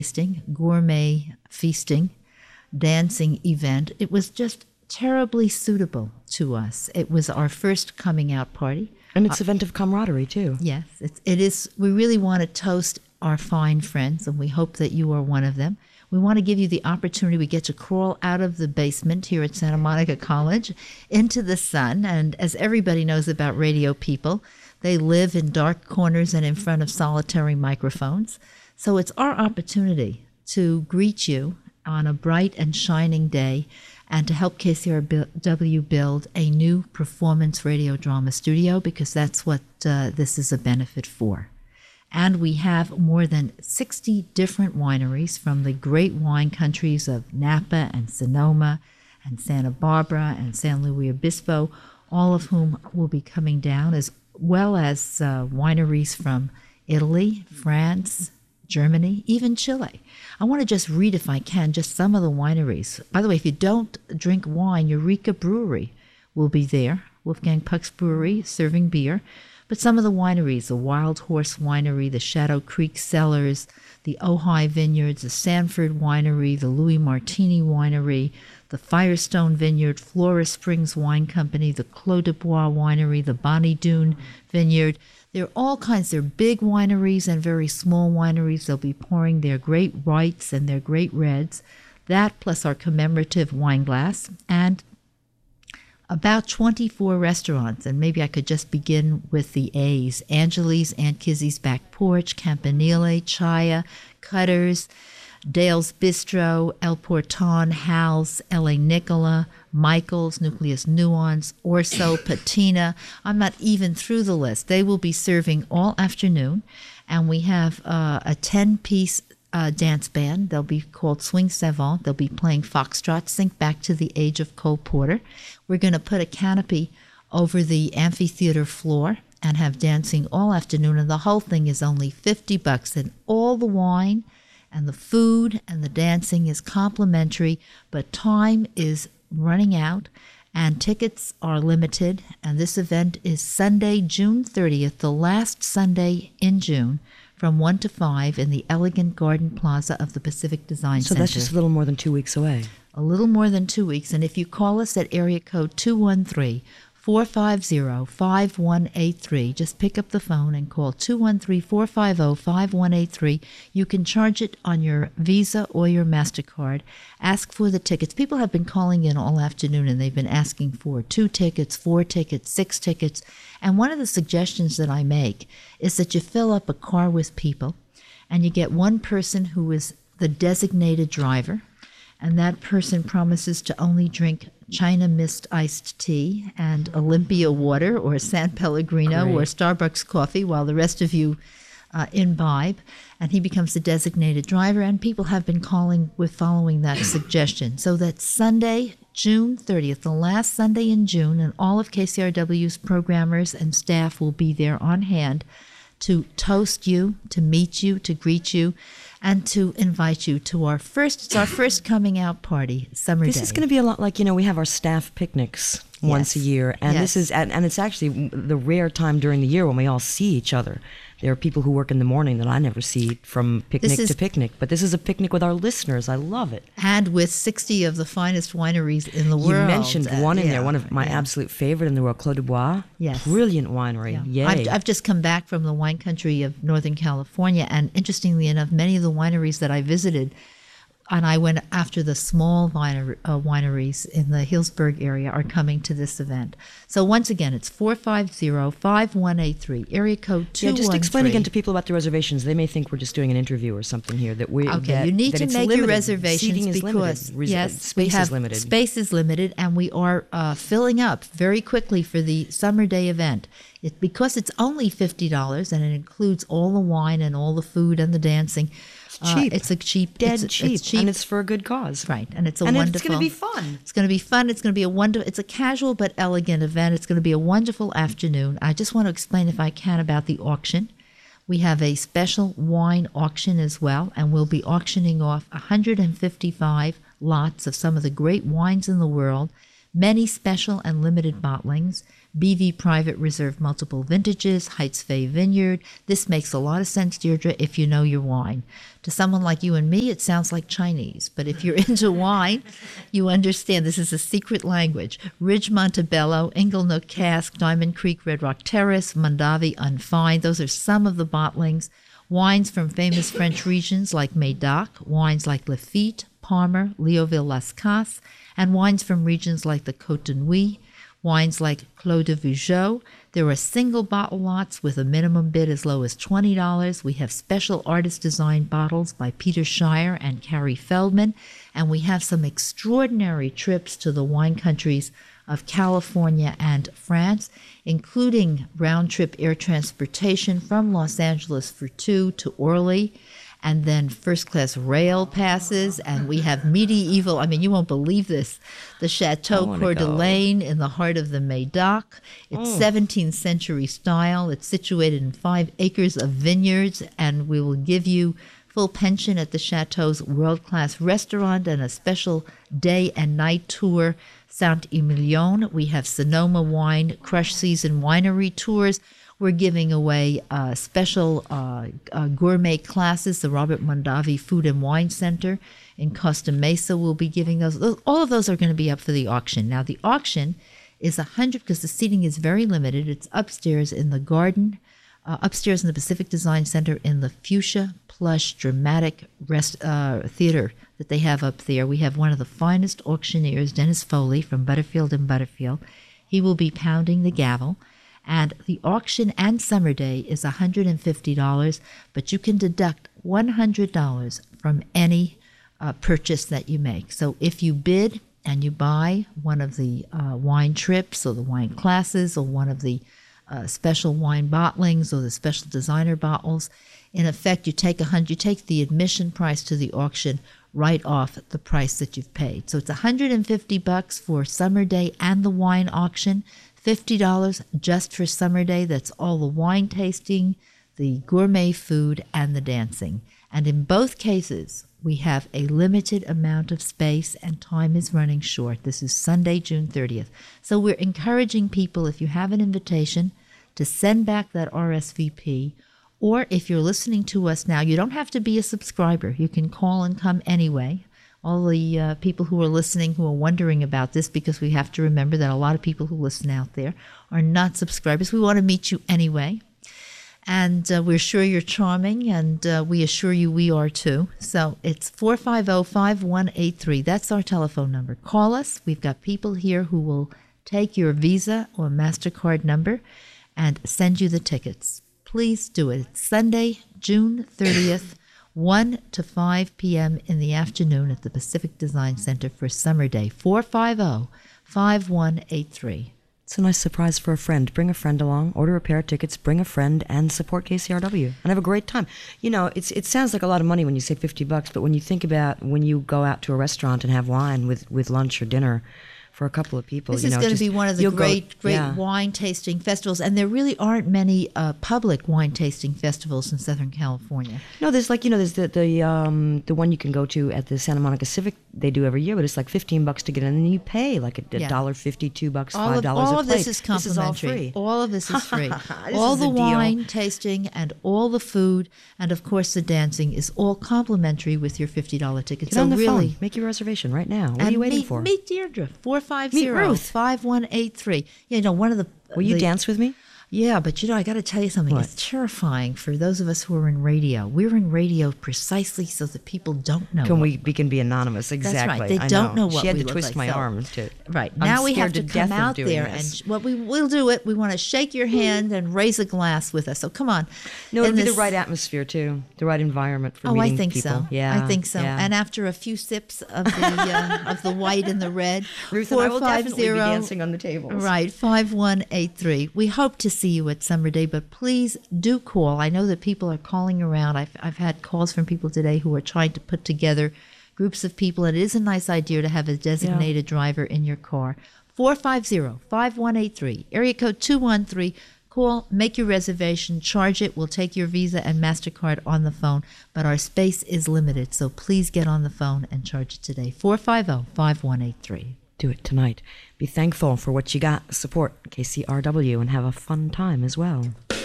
tasting, gourmet feasting, dancing event. It was just terribly suitable to us. It was our first coming out party. And it's an event of camaraderie, too. Yes, it is. We really want to toast our fine friends, and we hope that you are one of them. We want to give you the opportunity. We get to crawl out of the basement here at Santa Monica College into the sun. And as everybody knows about radio people, they live in dark corners and in front of solitary microphones. So it's our opportunity to greet you on a bright and shining day and to help KCRW build a new performance radio drama studio, because that's what this is a benefit for. And we have more than 60 different wineries from the great wine countries of Napa and Sonoma and Santa Barbara and San Luis Obispo, all of whom will be coming down, as well as wineries from Italy, France, Germany, even Chile. I want to just read, if I can, just some of the wineries. By the way, if you don't drink wine, Eureka Brewery will be there. Wolfgang Puck's Brewery, serving beer. But some of the wineries, the Wild Horse Winery, the Shadow Creek Cellars, the Ojai Vineyards, the Sanford Winery, the Louis Martini Winery, the Firestone Vineyard, Flora Springs Wine Company, the Clos de Bois Winery, the Bonnie Doon Vineyard. There are all kinds. There are big wineries and very small wineries. They'll be pouring their great whites and their great reds. That plus our commemorative wine glass, and about 24 restaurants, and maybe I could just begin with the A's: Angeli's, Aunt Kizzy's Back Porch, Campanile, Chaya, Cutter's, Dale's Bistro, El Porton, Hal's, L.A. Nicola, Michael's, Nucleus Nuance, Orso, Patina. I'm not even through the list. They will be serving all afternoon, and we have a 10-piece dance band. They'll be called Swing Savant. They'll be playing foxtrot, think back to the age of Cole Porter. We're going to put a canopy over the amphitheater floor and have dancing all afternoon, and the whole thing is only $50, and all the wine and the food and the dancing is complimentary, but time is running out and tickets are limited, and this event is Sunday, June 30th, the last Sunday in June, from 1 to 5 in the Elegant Garden Plaza of the Pacific Design Center. So that's just a little more than 2 weeks away. A little more than 2 weeks. And if you call us at area code 213-450-5183, just pick up the phone and call 213-450-5183. You can charge it on your Visa or your MasterCard. Ask for the tickets. People have been calling in all afternoon, and they've been asking for 2 tickets, 4 tickets, 6 tickets. And one of the suggestions that I make is that you fill up a car with people, and you get one person who is the designated driver, and that person promises to only drink China Mist iced tea and Olympia water or San Pellegrino or Starbucks coffee, while the rest of you imbibe, and he becomes the designated driver. And people have been calling with following that suggestion. So that's Sunday, June 30th, the last Sunday in June, and all of KCRW's programmers and staff will be there on hand to toast you, to meet you, to greet you, and to invite you to our first coming out party, Summer Day. This is going to be a lot like, we have our staff picnics once a year, and this is, and it's actually the rare time during the year when we all see each other. There are people who work in the morning that I never see from picnic to picnic, but this is a picnic with our listeners. I love it. And with 60 of the finest wineries in the world. You mentioned one in there, one of my absolute favorite in the world, Clos de Bois. Yes. Brilliant winery. Yeah. Yay. I've just come back from the wine country of Northern California, and interestingly enough, many of the wineries that I visited, and I went after the small wineries in the Hillsburg area, are coming to this event. So once again, it's 450-5183, area code 213. Yeah, just explain again to people about the reservations. They may think we're just doing an interview or something here. You need to make your reservations because space is limited. Space is limited, and we are filling up very quickly for the Summer Day event. Because it's only $50 and it includes all the wine and all the food and the dancing. Cheap. It's a cheap, it's cheap, and it's for a good cause, right? And it's it's wonderful. It's going to be fun. It's going to be fun. It's going to be a wonderful. It's a casual but elegant event. It's going to be a wonderful afternoon. I just want to explain, if I can, about the auction. We have a special wine auction as well, and we'll be auctioning off 155 lots of some of the great wines in the world, many special and limited bottlings, BV Private Reserve Multiple Vintages, Heights Bay Vineyard. This makes a lot of sense, Deirdre, if you know your wine. To someone like you and me, it sounds like Chinese. But if you're into wine, you understand this is a secret language. Ridge Montebello, Inglenook Cask, Diamond Creek, Red Rock Terrace, Mondavi Unfined. Those are some of the bottlings. Wines from famous French regions like Médoc, wines like Lafite, Palmer, Leoville Las Casses, and wines from regions like the Côte de Nuits, wines like Clos de Vougeot. There are single bottle lots with a minimum bid as low as $20. We have special artist-designed bottles by Peter Shire and Carrie Feldman, and we have some extraordinary trips to the wine countries of California and France, including round-trip air transportation from Los Angeles for two to Orly, and then first-class rail passes, and we have medieval, I mean, you won't believe this, the Chateau Coeur d'Alene in the heart of the Médoc. It's 17th century style. It's situated in 5 acres of vineyards, and we will give you full pension at the Chateau's world-class restaurant and a special day and night tour. Saint-Emilion, we have Sonoma Wine Crush Season winery tours. We're giving away special gourmet classes. The Robert Mondavi Food and Wine Center in Costa Mesa will be giving those. All of those are going to be up for the auction. Now, the auction is 100 because the seating is very limited. It's upstairs in the garden, upstairs in the Pacific Design Center in the Fuchsia Plush Dramatic Theater that they have up there. We have one of the finest auctioneers, Dennis Foley from Butterfield and Butterfield. He will be pounding the gavel. And the auction and summer day is $150, but you can deduct $100 from any purchase that you make. So if you bid and you buy one of the wine trips or the wine classes or one of the special wine bottlings or the special designer bottles, in effect, you take the admission price to the auction right off the price that you've paid. So it's $150 for summer day and the wine auction. $50 just for summer day. That's all the wine tasting, the gourmet food, and the dancing. And in both cases, we have a limited amount of space and time is running short. This is Sunday, June 30th. So we're encouraging people, if you have an invitation, to send back that RSVP. Or if you're listening to us now, you don't have to be a subscriber. You can call and come anyway. All the people who are listening who are wondering about this, because we have to remember that a lot of people who listen out there are not subscribers. We want to meet you anyway. And we're sure you're charming, and we assure you we are too. So it's 450-5183. That's our telephone number. Call us. We've got people here who will take your Visa or MasterCard number and send you the tickets. Please do it. It's Sunday, June 30th. 1 to 5 p.m. in the afternoon at the Pacific Design Center for Summer Day. 450-5183. It's a nice surprise for a friend. Bring a friend along, order a pair of tickets, bring a friend, and support KCRW. And have a great time. You know, it sounds like a lot of money when you say $50, but when you think about when you go out to a restaurant and have wine with lunch or dinner for a couple of people. This is going to be one of the great wine tasting festivals, and there really aren't many public wine tasting festivals in Southern California. No, there's there's the one you can go to at the Santa Monica Civic. They do every year, but it's like $15 to get in, and then you pay like $1.50, $2, $5 a plate. All of this is complimentary. All of this is free. All the wine tasting and all the food, and of course the dancing is all complimentary with your $50 ticket. Get on the phone. Make your reservation right now. What are you waiting for? Meet Deirdre. 450-5183. You know, one of the... Will you dance with me? Yeah, but I got to tell you something. What? It's terrifying for those of us who are in radio. We're in radio precisely so that people don't know. We can be anonymous, exactly. That's right. They don't know what we look like. She had to twist my arm to... Right. Now we have to come out there and we'll do it. We want to shake your hand and raise a glass with us. So come on. No, it'll be the right atmosphere too, the right environment for meeting people. I think so. Yeah, I think so. Yeah. And after a few sips of the of the white and the red, Ruth and I will definitely be dancing on the tables. Right. 5183. We hope to see you at Summer Day, but please do call. I know that people are calling around. I've had calls from people today who are trying to put together groups of people, and it is a nice idea to have a designated driver in your car. 450-5183, area code 213. Call, make your reservation, charge it. We'll take your Visa and MasterCard on the phone, but our space is limited, so please get on the phone and charge it today. 450-5183. Do it tonight. Be thankful for what you got. Support KCRW and have a fun time as well.